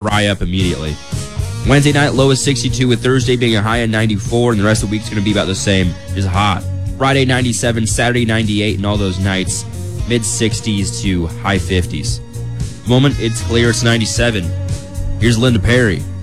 dry up immediately. Wednesday night, low is 62, with Thursday being a high of 94, and the rest of the week's going to be about the same, just hot. Friday, 97, Saturday, 98, and all those nights, mid-60s to high 50s. The moment it's clear, it's 97. Here's Linda Perry.